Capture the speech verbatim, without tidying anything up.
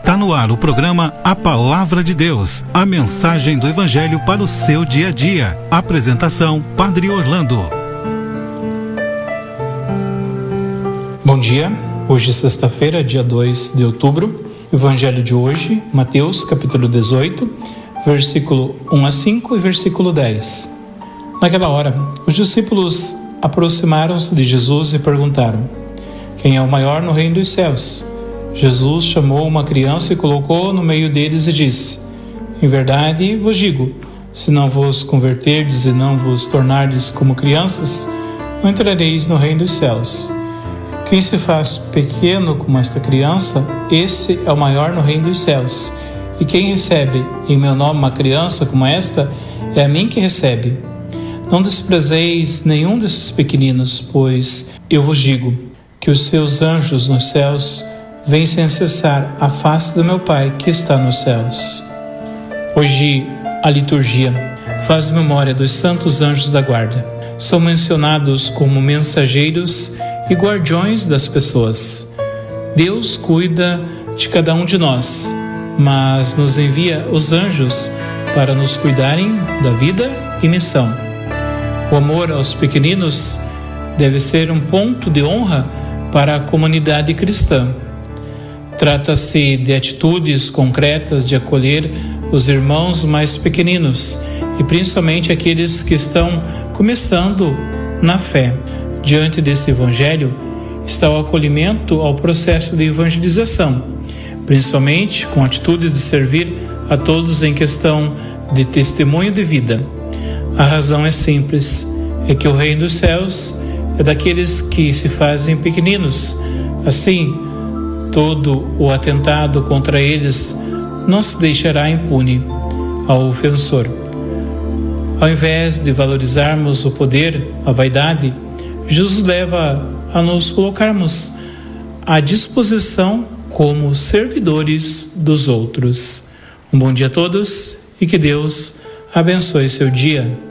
Está no ar o programa A Palavra de Deus, a mensagem do Evangelho para o seu dia a dia. Apresentação, Padre Orlando. Bom dia, hoje é sexta-feira, dia dois de outubro. Evangelho de hoje, Mateus capítulo dezoito, versículo um a cinco e versículo dez. Naquela hora, os discípulos aproximaram-se de Jesus e perguntaram: quem é o maior no reino dos céus? Jesus chamou uma criança e colocou no meio deles e disse: em verdade vos digo, se não vos converterdes e não vos tornardes como crianças, não entrareis no reino dos céus. Quem se faz pequeno como esta criança, esse é o maior no reino dos céus. E quem recebe em meu nome uma criança como esta, é a mim que recebe. Não desprezeis nenhum desses pequeninos, pois eu vos digo que os seus anjos nos céus vêm sem cessar a face do meu Pai que está nos céus. Hoje a liturgia faz memória dos santos anjos da guarda. São mencionados como mensageiros e guardiões das pessoas. Deus cuida de cada um de nós, mas nos envia os anjos para nos cuidarem da vida e missão. O amor aos pequeninos deve ser um ponto de honra para a comunidade cristã. Trata-se de atitudes concretas de acolher os irmãos mais pequeninos e principalmente aqueles que estão começando na fé. Diante desse evangelho está o acolhimento ao processo de evangelização, principalmente com atitudes de servir a todos em questão de testemunho de vida. A razão é simples, é que o reino dos céus é daqueles que se fazem pequeninos. Assim, todo o atentado contra eles não se deixará impune ao ofensor. Ao invés de valorizarmos o poder, a vaidade, Jesus leva a nos colocarmos à disposição como servidores dos outros. Um bom dia a todos e que Deus abençoe seu dia.